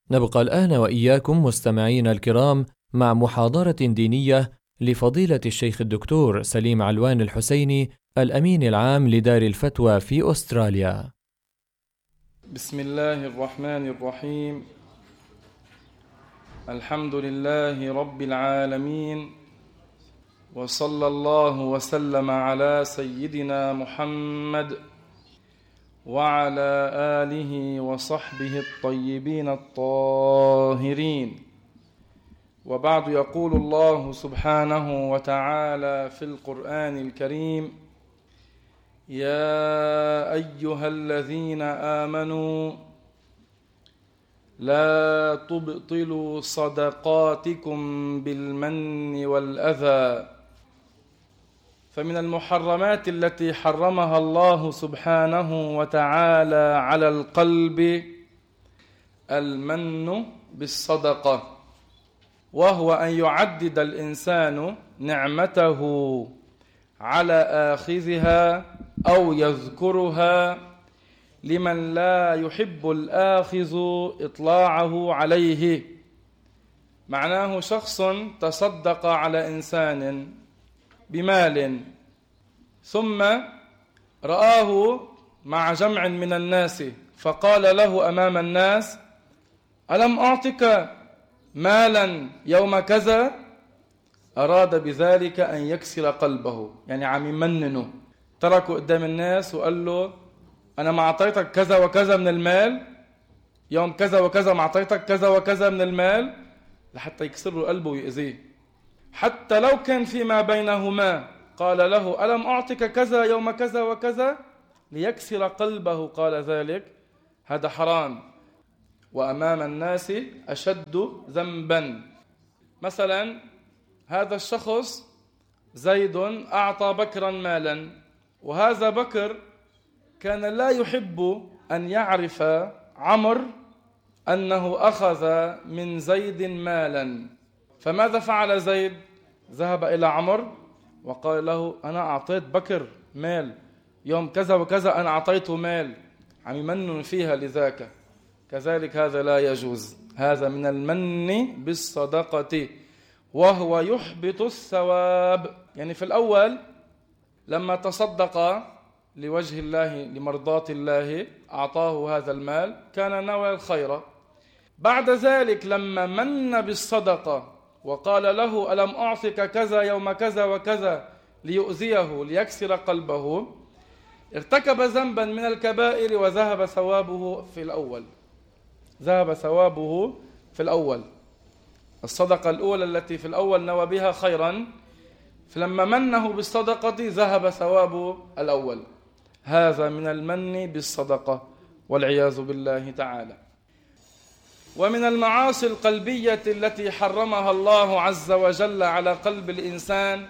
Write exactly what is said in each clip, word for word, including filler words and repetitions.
نبقى الآن وإياكم مستمعين الكرام مع محاضرة دينية لفضيلة الشيخ الدكتور سليم علوان الحسيني الأمين العام لدار الفتوى في أستراليا. بسم الله الرحمن الرحيم. الحمد لله رب العالمين، وصلى الله وسلم على سيدنا محمد وعلى آله وصحبه الطيبين الطاهرين. وبعد، يقول الله سبحانه وتعالى في القرآن الكريم: يا أيها الذين آمنوا لا تبطلوا صدقاتكم بالمن والأذى. فمن المحرمات التي حرمها الله سبحانه وتعالى على القلب المن بالصدقة، وهو أن يعدد الإنسان نعمته على آخذها أو يذكرها لمن لا يحب الآخذ إطلاعه عليه. معناه شخص تصدق على إنسان بمال، ثم رآه مع جمع من الناس فقال له أمام الناس: ألم أعطك مالا يوم كذا؟ أراد بذلك أن يكسر قلبه، يعني عم يمننه، تركه قدام الناس وقال له: أنا ما أعطيتك كذا وكذا من المال يوم كذا وكذا، ما أعطيتك كذا وكذا من المال، لحتى يكسر له قلبه ويؤذيه. حتى لو كان فيما بينهما قال له: ألم أعطك كذا يوم كذا وكذا، ليكسر قلبه، قال ذلك، هذا حرام، وأمام الناس أشد ذنبا. مثلا هذا الشخص زيد أعطى بكرا مالا، وهذا بكر كان لا يحب أن يعرف عمرو أنه أخذ من زيد مالا، فماذا فعل زيد؟ ذهب إلى عمرو وقال له: أنا أعطيت بكر مال يوم كذا وكذا، أنا أعطيته مال، عم يمنن فيها لذاك. كذلك هذا لا يجوز، هذا من المن بالصدقة، وهو يحبط الثواب. يعني في الأول لما تصدق لوجه الله لمرضاة الله أعطاه هذا المال، كان نوى الخير. بعد ذلك لما من بالصدقة وقال له: ألم أعطك كذا يوم كذا وكذا، ليؤذيه ليكسر قلبه، ارتكب ذنبا من الكبائر وذهب ثوابه في الأول ذهب ثوابه في الأول الصدقة الأولى التي في الأول نوى بها خيرا، فلما منه بالصدقة ذهب ثواب الأول. هذا من المن بالصدقة والعياذ بالله تعالى. ومن المعاصي القلبية التي حرمها الله عز وجل على قلب الإنسان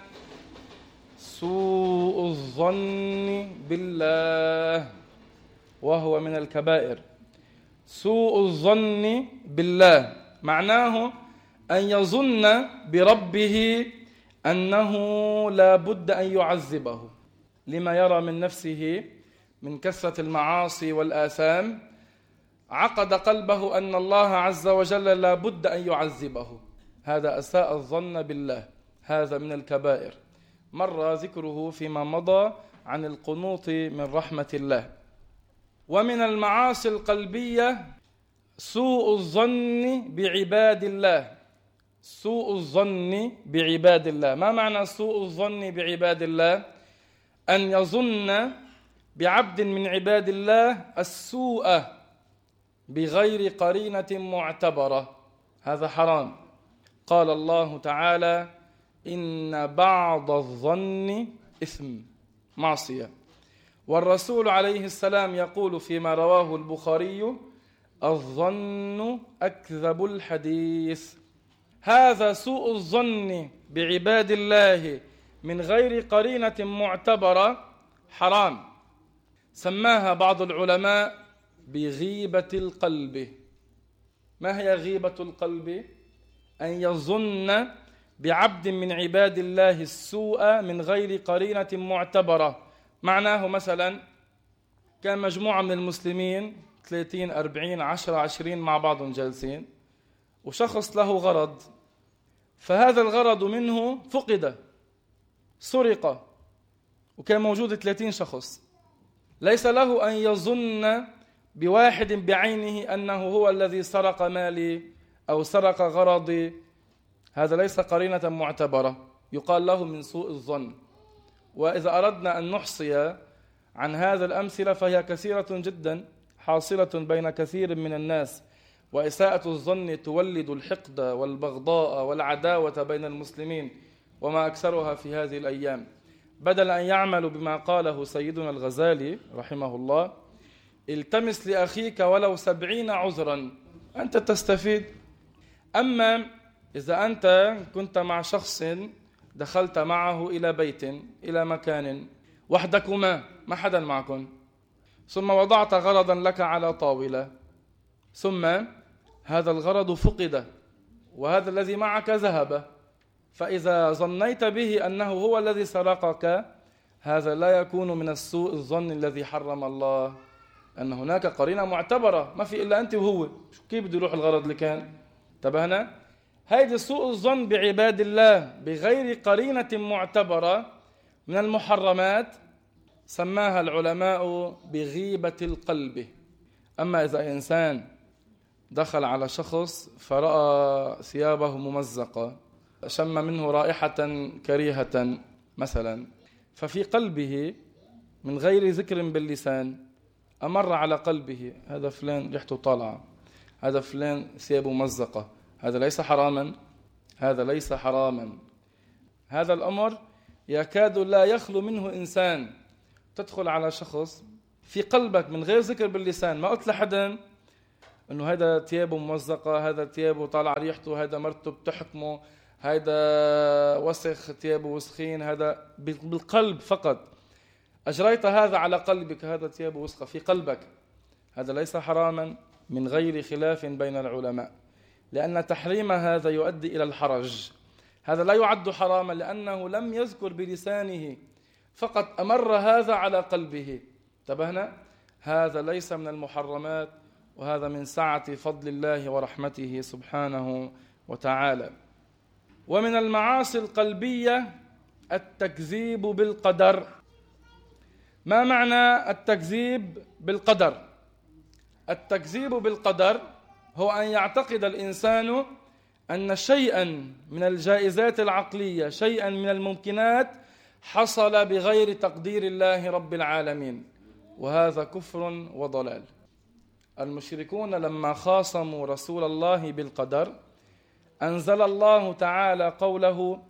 سوء الظن بالله، وهو من الكبائر. سوء الظن بالله معناه أن يظن بربه أنه لا بد أن يعذبه لما يرى من نفسه من كثرة المعاصي والآثام. عقد قلبه أن الله عز وجل لا بد أن يعذبه، هذا أساء الظن بالله، هذا من الكبائر، مر ذكره فيما مضى عن القنوط من رحمة الله. ومن المعاصي القلبية سوء الظن بعباد الله. سوء الظن بعباد الله، ما معنى سوء الظن بعباد الله؟ أن يظن بعبد من عباد الله السوء بغير قرينة معتبرة، هذا حرام. قال الله تعالى: إن بعض الظن إثم، معصية. والرسول عليه السلام يقول فيما رواه البخاري: الظن أكذب الحديث. هذا سوء الظن بعباد الله من غير قرينة معتبرة حرام. سماها بعض العلماء بغيبة القلب. ما هي غيبة القلب؟ أن يظن بعبد من عباد الله السوء من غير قرينة معتبرة. معناه مثلا كان مجموعة من المسلمين ثلاثين أربعين عشرة عشرين مع بعضهم جالسين، وشخص له غرض، فهذا الغرض منه فقد، سرق، وكان موجود ثلاثين شخص، ليس له أن يظن بواحد بعينه أنه هو الذي سرق مالي أو سرق غرضي. هذا ليس قرينة معتبرة، يقال له من سوء الظن. وإذا أردنا أن نحصي عن هذا الأمثلة فهي كثيرة جدا، حاصلة بين كثير من الناس، وإساءة الظن تولد الحقد والبغضاء والعداوة بين المسلمين، وما أكثرها في هذه الأيام. بدل أن يعملوا بما قاله سيدنا الغزالي رحمه الله: التمس لأخيك ولو سبعين عذرا، أنت تستفيد. أما إذا أنت كنت مع شخص دخلت معه إلى بيت، إلى مكان، وحدكما، ما حدا معكم، ثم وضعت غرضا لك على طاولة، ثم هذا الغرض فقد وهذا الذي معك ذهب، فإذا ظنيت به أنه هو الذي سرقك، هذا لا يكون من السوء الظن الذي حرم الله، أن هناك قرينة معتبرة، ما في إلا أنت وهو، كيف بده يروح الغرض اللي كان؟ انتبهنا؟ هيدي سوء الظن بعباد الله بغير قرينة معتبرة من المحرمات، سماها العلماء بغيبة القلب. أما إذا إنسان دخل على شخص فرأى ثيابه ممزقة، شم منه رائحة كريهة مثلا، ففي قلبه من غير ذكر باللسان أمر على قلبه: هذا فلان ريحته طالعة، هذا فلان ثيابه ممزقة، هذا ليس حراما، هذا ليس حراما. هذا الأمر يكاد لا يخلو منه إنسان. تدخل على شخص في قلبك من غير ذكر باللسان، ما قلت لحدا أنه هذا ثيابه ممزقة، هذا ثيابه طالع ريحته، هذا مرته بتحكمه، هذا وسخ، ثيابه وسخين، هذا بالقلب فقط أجريت هذا على قلبك، هذا ثيابه وسخة في قلبك، هذا ليس حراما من غير خلاف بين العلماء، لأن تحريم هذا يؤدي إلى الحرج. هذا لا يعد حراما لأنه لم يذكر بلسانه، فقط أمر هذا على قلبه. انتبهنا؟ هذا ليس من المحرمات، وهذا من سعة فضل الله ورحمته سبحانه وتعالى. ومن المعاصي القلبية التكذيب بالقدر. ما معنى التكذيب بالقدر؟ التكذيب بالقدر هو أن يعتقد الإنسان أن شيئا من الجائزات العقلية، شيئا من الممكنات، حصل بغير تقدير الله رب العالمين، وهذا كفر وضلال. المشركون لما خاصموا رسول الله بالقدر أنزل الله تعالى قوله: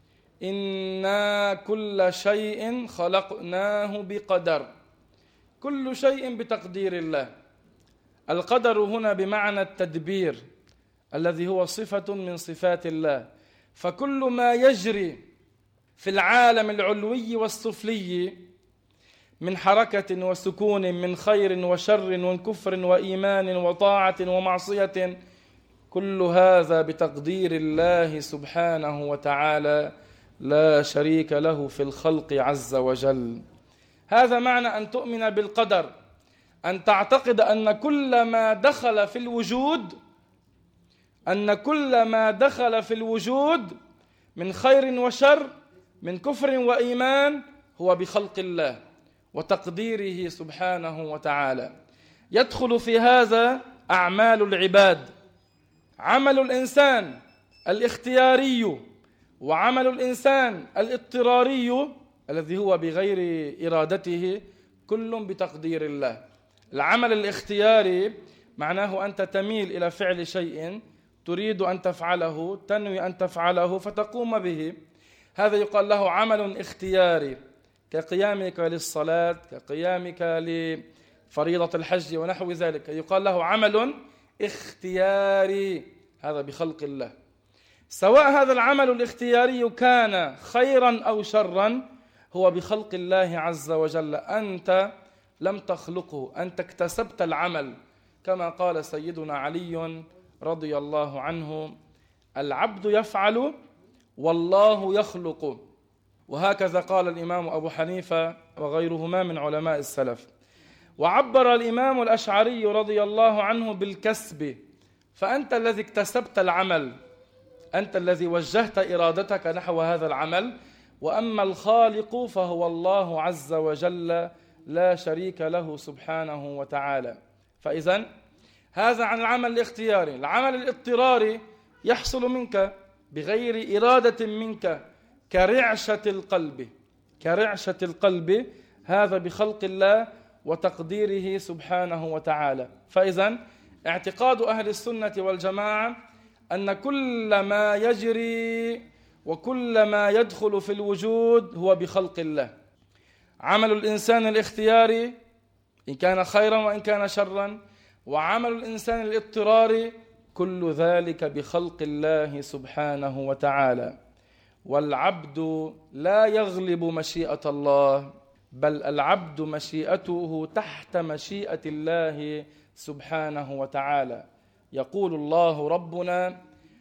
إنا كل شيء خلقناه بقدر. كل شيء بتقدير الله. القدر هنا بمعنى التدبير الذي هو صفة من صفات الله، فكل ما يجري في العالم العلوي والسفلي من حركة وسكون، من خير وشر وكفر وإيمان وطاعة ومعصية، كل هذا بتقدير الله سبحانه وتعالى، لا شريك له في الخلق عز وجل. هذا معنى أن تؤمن بالقدر، أن تعتقد أن كل ما دخل في الوجود أن كل ما دخل في الوجود من خير وشر، من كفر وإيمان، هو بخلق الله وتقديره سبحانه وتعالى. يدخل في هذا أعمال العباد، عمل الإنسان الاختياري وعمل الإنسان الاضطراري الذي هو بغير إرادته، كل بتقدير الله. العمل الاختياري معناه أنت تميل إلى فعل شيء، تريد أن تفعله، تنوي أن تفعله فتقوم به، هذا يقال له عمل اختياري، كقيامك للصلاة، كقيامك لفريضة الحج ونحو ذلك، يقال له عمل اختياري، هذا بخلق الله. سواء هذا العمل الاختياري كان خيرا أو شرا، هو بخلق الله عز وجل، أنت لم تخلقه، أنت اكتسبت العمل، كما قال سيدنا علي رضي الله عنه: العبد يفعل والله يخلق. وهكذا قال الإمام أبو حنيفة وغيرهما من علماء السلف. وعبر الإمام الأشعري رضي الله عنه بالكسب، فأنت الذي اكتسبت العمل، أنت الذي وجهت إرادتك نحو هذا العمل. وأما الخالق فهو الله عز وجل لا شريك له سبحانه وتعالى. فإذن هذا عن العمل الاختياري. العمل الاضطراري يحصل منك بغير إرادة منك كرعشة القلب، كرعشة القلب، هذا بخلق الله وتقديره سبحانه وتعالى. فإذن اعتقاد أهل السنة والجماعة أن كل ما يجري وكل ما يدخل في الوجود هو بخلق الله. عمل الإنسان الاختياري إن كان خيرا وإن كان شرا، وعمل الإنسان الاضطراري، كل ذلك بخلق الله سبحانه وتعالى. والعبد لا يغلب مشيئة الله، بل العبد مشيئته تحت مشيئة الله سبحانه وتعالى. يقول الله ربنا: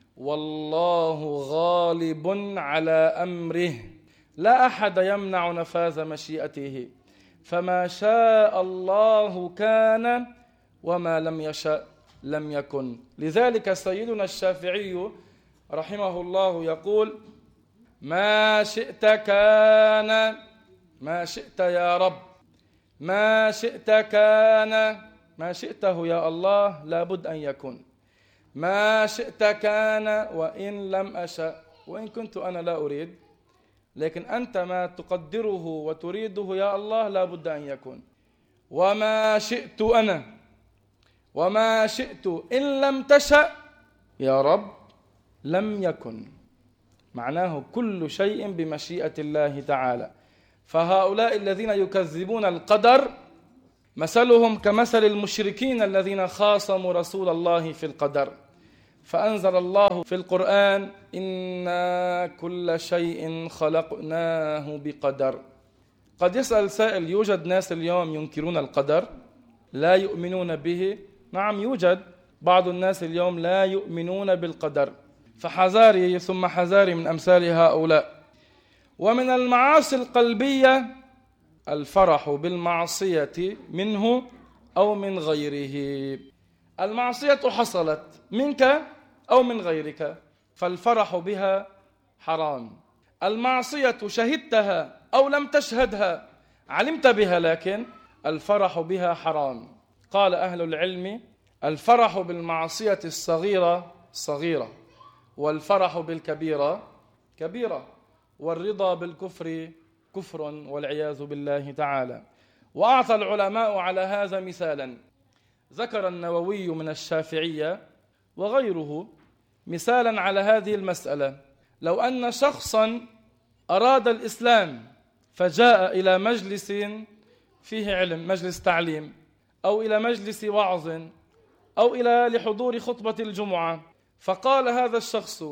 والله غالب على أمره لا أحد يمنع نفاذ مشيئته، فما شاء الله كان وما لم يشأ لم يكن. لذلك سيدنا الشافعي رحمه الله يقول: ما شئت كان، ما شئت يا رب، ما شئت كان، ما شئته يا الله لابد أن يكون، ما شئت كان وإن لم أشأ، وإن كنت أنا لا أريد، لكن أنت ما تقدره وتريده يا الله لابد أن يكون. وما شئت أنا وما شئت إن لم تشأ يا رب لم يكن. معناه كل شيء بمشيئة الله تعالى. فهؤلاء الذين يكذبون القدر مثلهم كمثل المشركين الذين خاصموا رسول الله في القدر. فأنزل الله في القرآن: إنا كل شيء خلقناه بقدر. قد يسأل سائل: يوجد ناس اليوم ينكرون القدر، لا يؤمنون به؟ نعم، يوجد بعض الناس اليوم لا يؤمنون بالقدر، فحذاري ثم حذاري من أمثال هؤلاء. ومن المعاصي القلبية الفرح بالمعصية منه أو من غيره. المعصية حصلت منك أو من غيرك، فالفرح بها حرام. المعصية شهدتها أو لم تشهدها، علمت بها لكن الفرح بها حرام. قال أهل العلم: الفرح بالمعصية الصغيرة صغيرة، والفرح بالكبيرة كبيرة، والرضا بالكفر كفر والعياذ بالله تعالى. وأعطى العلماء على هذا مثالا. ذكر النووي من الشافعية وغيره مثالا على هذه المسألة: لو أن شخصا أراد الإسلام فجاء إلى مجلس فيه علم، مجلس تعليم، أو إلى مجلس وعظ، أو إلى لحضور خطبة الجمعة، فقال هذا الشخص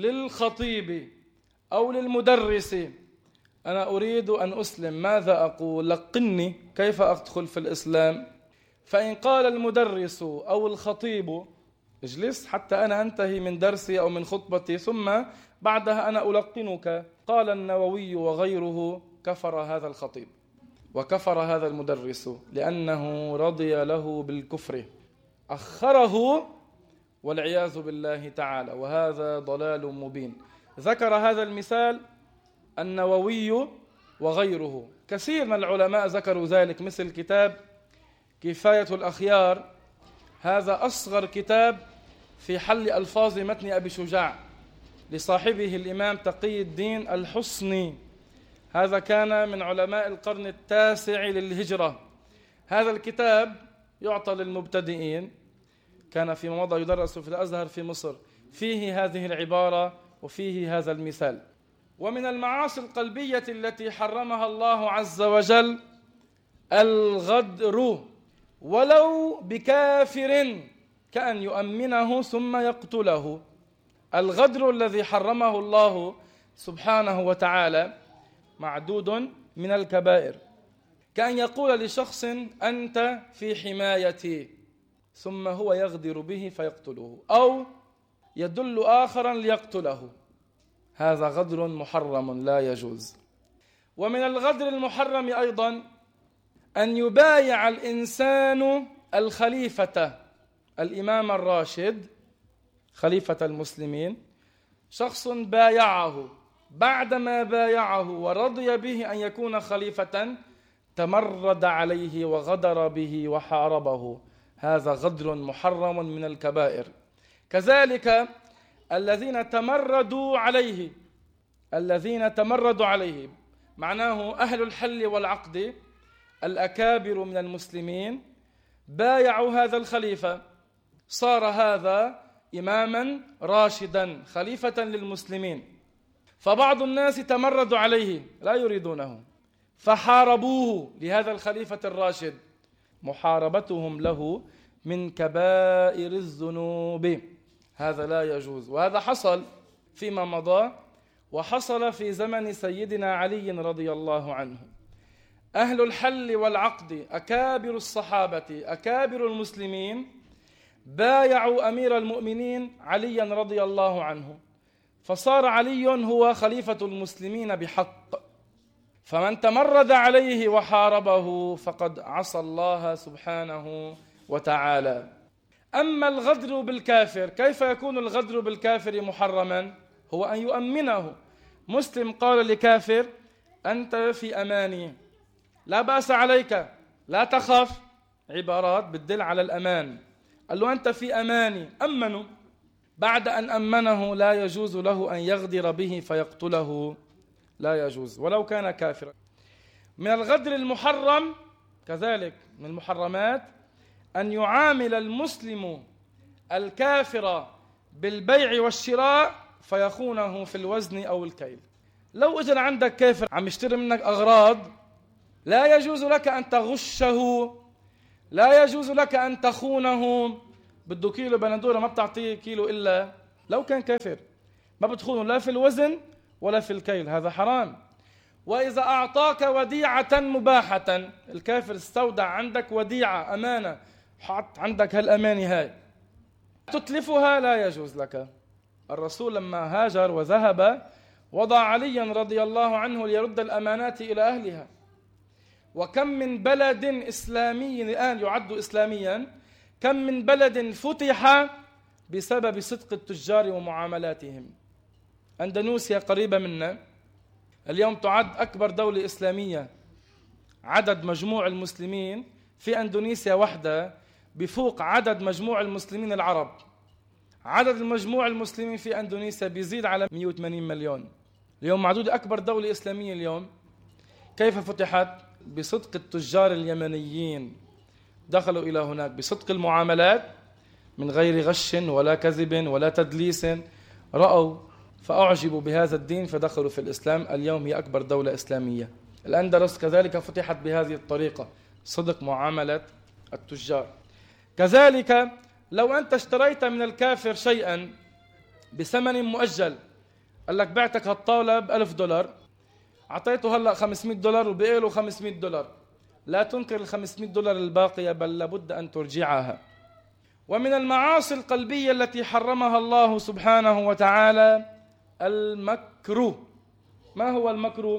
للخطيب أو للمدرس: أنا أريد أن أسلم، ماذا أقول؟ لقني كيف أدخل في الإسلام. فإن قال المدرس أو الخطيب: اجلس حتى أنا أنتهي من درسي أو من خطبتي ثم بعدها أنا ألقنك، قال النووي وغيره: كفر هذا الخطيب وكفر هذا المدرس، لأنه رضي له بالكفر، أخره والعياذ بالله تعالى، وهذا ضلال مبين. ذكر هذا المثال النووي وغيره. كثير من العلماء ذكروا ذلك، مثل كتاب كفاية الأخيار، هذا أصغر كتاب في حل ألفاظ متن أبي شجاع لصاحبه الإمام تقي الدين الحصني. هذا كان من علماء القرن التاسع للهجرة. هذا الكتاب يعطى للمبتدئين، كان فيما مضى يدرس في الأزهر في مصر، فيه هذه العبارة وفيه هذا المثال. ومن المعاصي القلبية التي حرمها الله عز وجل الغدر، ولو بكافر، كأن يؤمنه ثم يقتله. الغدر الذي حرمه الله سبحانه وتعالى معدود من الكبائر، كأن يقول لشخص: أنت في حمايتي، ثم هو يغدر به فيقتله، أو يدل آخرا ليقتله. هذا غدر محرم لا يجوز. ومن الغدر المحرم أيضا أن يبايع الإنسان الخليفة الإمام الراشد خليفة المسلمين، شخص بايعه، بعدما بايعه ورضي به أن يكون خليفة تمرد عليه وغدر به وحاربه، هذا غدر محرم من الكبائر. كذلك الذين تمردوا عليه الذين تمردوا عليه معناه أهل الحل والعقد الأكابر من المسلمين بايعوا هذا الخليفة، صار هذا إماما راشدا خليفة للمسلمين، فبعض الناس تمردوا عليه لا يريدونه فحاربوه لهذا الخليفة الراشد، محاربتهم له من كبائر الذنوب، هذا لا يجوز. وهذا حصل فيما مضى وحصل في زمن سيدنا علي رضي الله عنه. أهل الحل والعقد أكابر الصحابة أكابر المسلمين بايعوا أمير المؤمنين عليا رضي الله عنه، فصار علي هو خليفة المسلمين بحق، فمن تمرد عليه وحاربه فقد عصى الله سبحانه وتعالى. أما الغدر بالكافر، كيف يكون الغدر بالكافر محرما؟ هو أن يؤمنه. مسلم قال لكافر أنت في أماني، لا بأس عليك، لا تخف، عبارات بتدل على الأمان. قال له أنت في أماني، أمنه، بعد أن أمنه لا يجوز له أن يغدر به فيقتله، لا يجوز ولو كان كافرا. من الغدر المحرم كذلك من المحرمات أن يعامل المسلم الكافر بالبيع والشراء فيخونه في الوزن أو الكيل. لو أجل عندك كافر عم يشتري منك أغراض، لا يجوز لك أن تغشه، لا يجوز لك أن تخونه. بده كيلو بندورة ما بتعطيه كيلو إلا لو كان كافر، ما بتخونه لا في الوزن ولا في الكيل، هذا حرام. وإذا أعطاك وديعة مباحة، الكافر استودع عندك وديعة أمانة، حط عندك هالأماني هاي تتلفها، لا يجوز لك. الرسول لما هاجر وذهب وضع عليا رضي الله عنه ليرد الأمانات إلى أهلها. وكم من بلد إسلامي الآن يعد إسلاميا، كم من بلد فتح بسبب صدق التجار ومعاملاتهم. أندونيسيا قريبة منا اليوم تعد أكبر دولة إسلامية، عدد مجموع المسلمين في أندونيسيا وحدة بفوق عدد مجموع المسلمين العرب. عدد المجموع المسلمين في أندونيسيا بيزيد على مئة وثمانين مليون اليوم، معدودة أكبر دولة إسلامية اليوم. كيف فتحت؟ بصدق التجار اليمنيين، دخلوا إلى هناك بصدق المعاملات من غير غش ولا كذب ولا تدليس، رأوا فأعجبوا بهذا الدين فدخلوا في الإسلام. اليوم هي أكبر دولة إسلامية. الأندلس كذلك فتحت بهذه الطريقة، صدق معاملة التجار. كذلك لو أنت اشتريت من الكافر شيئا بثمن مؤجل، قال لك بعتك هالطاولة بألف دولار، أعطيته هلأ خمسمائة دولار وبقي له خمسمائة دولار، لا تنكر ال خمسمائة دولار الباقية، بل لابد أن ترجعها. ومن المعاصي القلبية التي حرمها الله سبحانه وتعالى المكر. ما هو المكر؟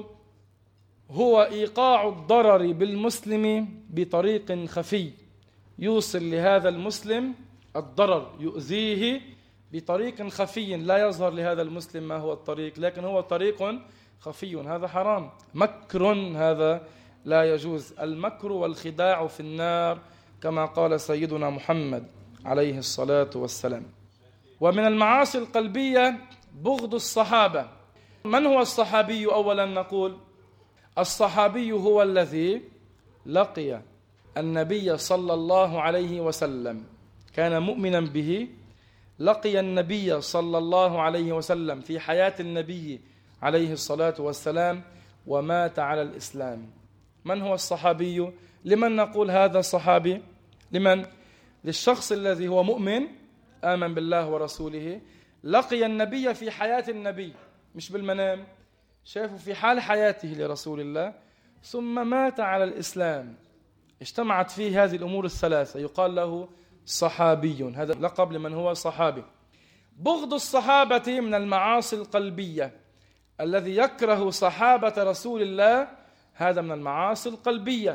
هو إيقاع الضرر بالمسلم بطريق خفي، يوصل لهذا المسلم الضرر، يؤذيه بطريق خفي لا يظهر لهذا المسلم ما هو الطريق، لكن هو طريق خفي، هذا حرام. مكر هذا لا يجوز. المكر والخداع في النار كما قال سيدنا محمد عليه الصلاة والسلام. ومن المعاصي القلبية بغض الصحابة. من هو الصحابي؟ أولا نقول الصحابي هو الذي لقي النبي صلى الله عليه وسلم، كان مؤمنا به، لقي النبي صلى الله عليه وسلم في حياة النبي عليه الصلاة والسلام ومات على الإسلام. من هو الصحابي؟ لمن نقول هذا صحابي؟ لمن؟ للشخص الذي هو مؤمن آمن بالله ورسوله، لقي النبي في حياة النبي، مش بالمنام، شافه في حال حياته لرسول الله، ثم مات على الإسلام، اجتمعت فيه هذه الأمور الثلاثة، يقال له صحابي. هذا لقب لمن هو صحابي. بغض الصحابة من المعاصي القلبية، الذي يكره صحابة رسول الله هذا من المعاصي القلبية.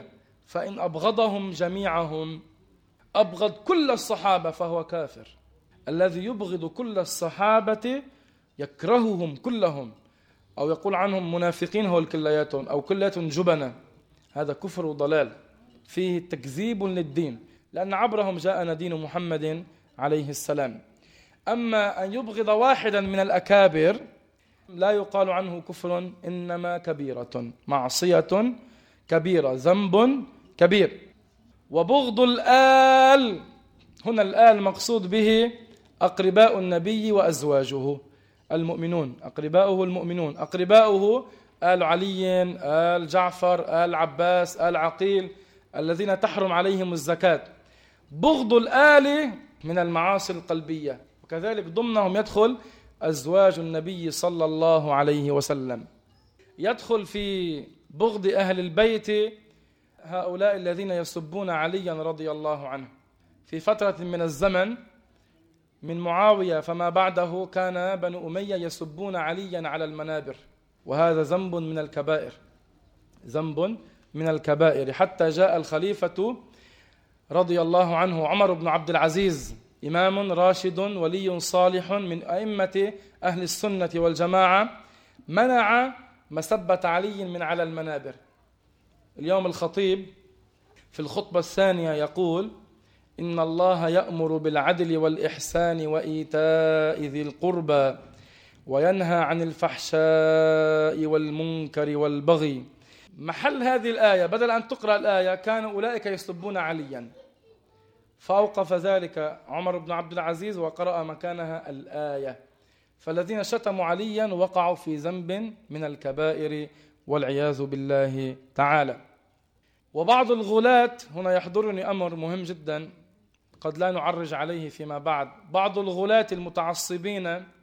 فإن أبغضهم جميعهم أبغض كل الصحابة فهو كافر. الذي يبغض كل الصحابة يكرههم كلهم، أو يقول عنهم منافقين هو الكلياتهم أو كلياتهم جبنة، هذا كفر وضلال فيه تكذيب للدين، لأن عبرهم جاءنا دين محمد عليه السلام. أما أن يبغض واحدا من الأكابر لا يقال عنه كفر، إنما كبيرة، معصية كبيرة، ذنب كبير. وبغض الآل، هنا الآل مقصود به أقرباء النبي وأزواجه المؤمنون، أقرباؤه المؤمنون، أقرباؤه آل علي، آل جعفر، آل عباس، آل عقيل، الذين تحرم عليهم الزكاة. بغض الآل من المعاصي القلبية، وكذلك ضمنهم يدخل أزواج النبي صلى الله عليه وسلم. يدخل في بغض أهل البيت هؤلاء الذين يسبون عليا رضي الله عنه. في فترة من الزمن من معاوية فما بعده كان بنو أمية يسبون عليا على المنابر، وهذا ذنب من الكبائر، ذنب من الكبائر، حتى جاء الخليفة رضي الله عنه عمر بن عبد العزيز، إمام راشد ولي صالح من أئمة أهل السنة والجماعة، منع مسبة علي من على المنابر. اليوم الخطيب في الخطبة الثانية يقول: إن الله يأمر بالعدل والإحسان وإيتاء ذي القربى وينهى عن الفحشاء والمنكر والبغي. محل هذه الآية بدل أن تقرأ الآية كانوا أولئك يسبون عليا، فأوقف ذلك عمر بن عبد العزيز وقرأ مكانها الآية. فالذين شتموا عليا وقعوا في ذنب من الكبائر والعياذ بالله تعالى. وبعض الغلاة، هنا يحضرني أمر مهم جدا قد لا نعرج عليه فيما بعد، بعض الغلاة المتعصبين